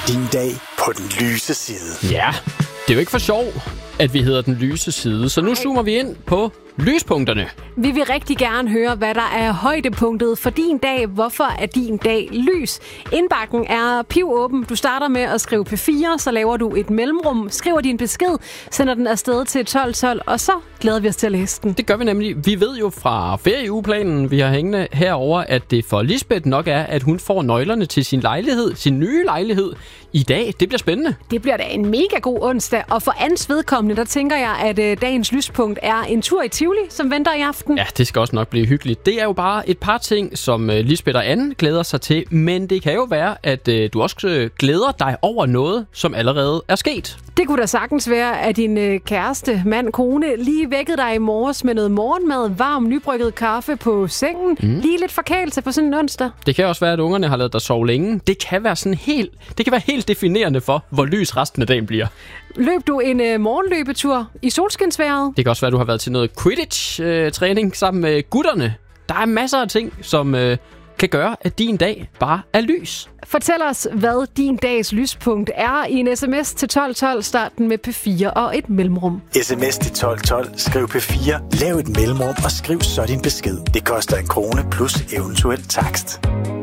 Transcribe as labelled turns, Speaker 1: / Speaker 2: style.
Speaker 1: din dag på den lyse side.
Speaker 2: Ja, det er jo ikke for sjov, at vi hedder den lyse side, så nu zoomer vi ind på lyspunkterne.
Speaker 3: Vi vil rigtig gerne høre, hvad der er højdepunktet for din dag. Hvorfor er din dag lys? Indbakken er pivåben. Du starter med at skrive P4, så laver du et mellemrum, skriver din besked, sender den afsted til 12.12, og så glæder vi os til at læse den.
Speaker 2: Det gør vi nemlig. Vi ved jo fra ferieugeplanen, vi har hængende herover, at det for Lisbeth nok er, at hun får nøglerne til sin lejlighed, sin nye lejlighed i dag. Det bliver spændende.
Speaker 3: Det bliver da en mega god onsdag, og for Ans vedkommende, der tænker jeg, at dagens lyspunkt er en tur i Tivoli, som venter i aften.
Speaker 2: Ja, det skal også nok blive hyggeligt. Det er jo bare et par ting, som Lisbeth og Anne glæder sig til, men det kan jo være, at du også glæder dig over noget, som allerede er sket.
Speaker 3: Det kunne da sagtens være, at din kæreste, mand, kone lige vækkede dig i morges med noget morgenmad, varm, nybrygget kaffe på sengen. Lige lidt forkælelse på sådan en onsdag.
Speaker 2: Det kan også være, at ungerne har ladet dig sove længe. Det kan være helt definerende for, hvor lys resten af dagen bliver.
Speaker 3: Løb du en morgenløbetur i solskinsværet?
Speaker 2: Det kan også være, at du har været til noget Quidditch-træning sammen med gutterne. Der er masser af ting, som kan gøre, at din dag bare er lys.
Speaker 3: Fortæl os, hvad din dags lyspunkt er i en sms til 1212. Start den med P4 og et mellemrum.
Speaker 1: SMS til 1212. Skriv P4. Lav et mellemrum og skriv så din besked. Det koster 1 krone plus eventuel takst.